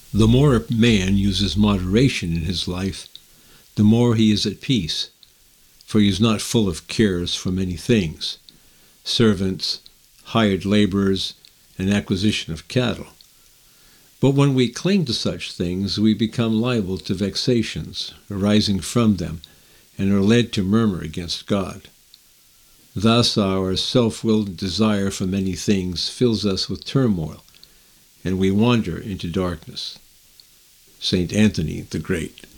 The more a man uses moderation in his life, the more he is at peace, for he is not full of cares for many things, servants, hired laborers, and acquisition of cattle. But when we cling to such things, we become liable to vexations arising from them, and are led to murmur against God. Thus our self-willed desire for many things fills us with turmoil, and we wander into darkness. St. Anthony the Great.